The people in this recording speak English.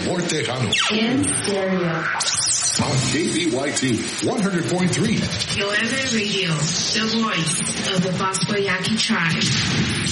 sabor tejano. In stereo. On KBYT 100.3. Yoeme Radio, the voice of the Boscoyaki tribe.